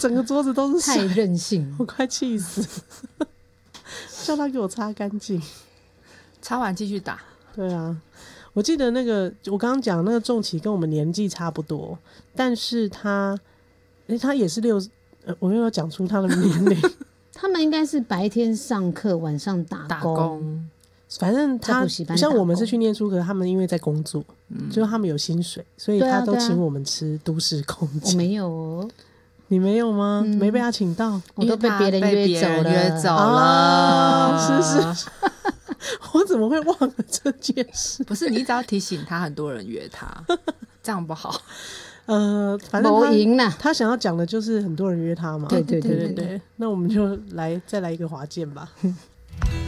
整个桌子都是水， 太任性， 我快气死了。叫他给我擦干净， 擦完继续打。 对啊，我记得那个我刚刚讲那个仲琪跟我们年纪差不多，但是他也是我又要讲出他的年龄。 他们应该是白天上课，晚上打工。 反正他在补习班像我们是去念书，可是他们因为在工作，就是他们有薪水，所以他都请我们吃都市空姐。 我没有哦， 你没有吗？没被他请到， 我都被别人约走了。 是，我怎么会忘了这件事？ 不是，你只要提醒他，很多人约他，这样不好。 反正他想要讲的就是很多人约他嘛。 对， 那我们就再来一个滑键吧。